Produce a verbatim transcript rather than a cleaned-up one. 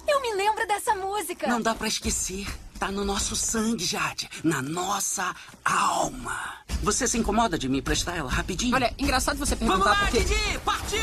Eu me lembro dessa música. Não dá pra esquecer. Tá no nosso sangue, Jade. Na nossa alma. Você se incomoda de me emprestar ela rapidinho? Olha, engraçado você Vamos perguntar lá, porque... Didi! Partiu!